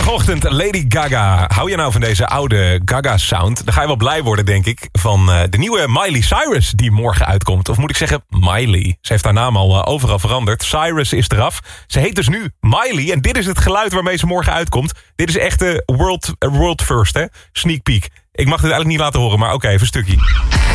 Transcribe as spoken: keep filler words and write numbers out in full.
Zondagochtend, Lady Gaga. Hou je nou van deze oude Gaga-sound? Dan ga je wel blij worden, denk ik, van uh, de nieuwe Miley Cyrus die morgen uitkomt. Of moet ik zeggen, Miley. Ze heeft haar naam al uh, overal veranderd. Cyrus is eraf. Ze heet dus nu Miley en dit is het geluid waarmee ze morgen uitkomt. Dit is echt de world, uh, world first, hè? Sneak peek. Ik mag dit eigenlijk niet laten horen, maar oké, okay, even een stukje.